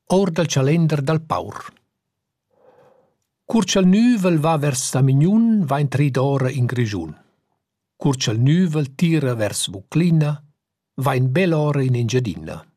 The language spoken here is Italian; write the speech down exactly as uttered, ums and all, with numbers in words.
Or del calender dal paur. Curcial nüvel va vers Samignon, va in tri d'ora in Grigiun. Curcial nüvel tira vers Vuclina, va in bell'ora in Engiadina.